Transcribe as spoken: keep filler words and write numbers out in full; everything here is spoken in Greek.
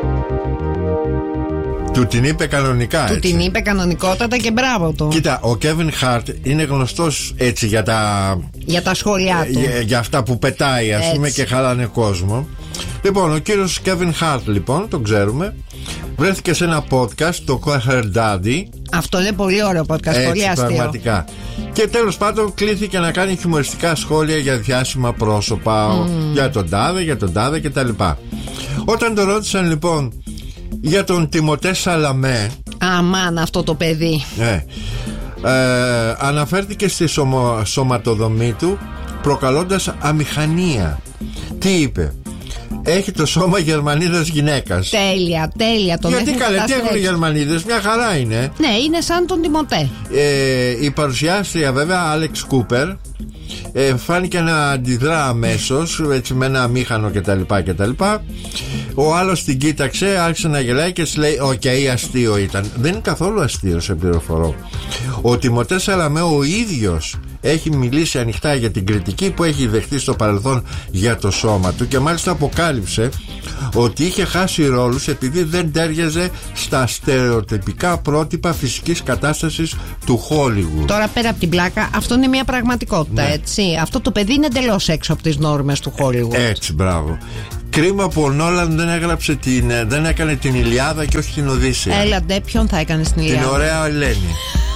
Του την είπε κανονικά. Του έτσι. την είπε κανονικότατα και μπράβο του. Κοίτα, ο Kevin Hart είναι γνωστός έτσι για τα. Για τα σχόλιά του. Για, για αυτά που πετάει, ας πούμε, και χαλάνε κόσμο. Λοιπόν, ο κύριος Kevin Hart, λοιπόν, τον ξέρουμε, βρέθηκε σε ένα podcast, το Call Her Daddy. Αυτό είναι πολύ ωραίο podcast, έτσι, πολύ αστείο. Πραγματικά. Και τέλος πάντων κλήθηκε να κάνει χιουμοριστικά σχόλια για διάσημα πρόσωπα, mm. για τον τάδε, για τον τάδε κτλ. Όταν τον ρώτησαν λοιπόν για τον Τιμωτέ Σαλαμέ. Αμάν, αυτό το παιδί. Ε, ε, αναφέρθηκε στη σωμα, σωματοδομή του, προκαλώντας αμηχανία. Τι είπε? Έχει το σώμα Γερμανίδας γυναίκας. Τέλεια, τέλεια. Τον γιατί καλέ, τι έχουν οι Γερμανίδες, μια χαρά είναι. Ναι, είναι σαν τον Τιμωτέ. ε, Η παρουσιάστρια βέβαια, Άλεξ Κούπερ, ε, φάνηκε να αντιδρά αμέσως, έτσι, με ένα αμήχανο κτλ, κτλ. Ο άλλος την κοίταξε, άρχισε να γελάει και της λέει: οκ, okay, αστείο ήταν. Δεν είναι καθόλου αστείο, σε πληροφορώ. Ο Τιμωτέ Σαλαμέ ο ίδιος έχει μιλήσει ανοιχτά για την κριτική που έχει δεχτεί στο παρελθόν για το σώμα του, και μάλιστα αποκάλυψε ότι είχε χάσει ρόλους επειδή δεν τέριαζε στα στερεοτυπικά πρότυπα φυσικής κατάστασης του Hollywood. Τώρα, πέρα από την πλάκα, αυτό είναι μια πραγματικότητα, ναι. Έτσι. Αυτό το παιδί είναι εντελώς έξω από τις νόρμες του Hollywood. Έτσι, μπράβο. Κρίμα που ο Νόλαν δεν έγραψε την, δεν έκανε την Ηλιάδα και όχι την Οδύσσεια. Έλαντε, ποιον θα έκανε στην Ηλιάδα? Την ωραία Ελένη.